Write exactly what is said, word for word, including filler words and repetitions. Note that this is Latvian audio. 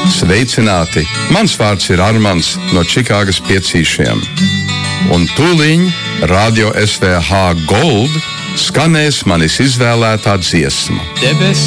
Sveicināti! Mans vārds ir Armands no Čikāgas Piecīšiem. Un tūliņ Radio S V H Gold skanēs manis izvēlētā dziesma. Debes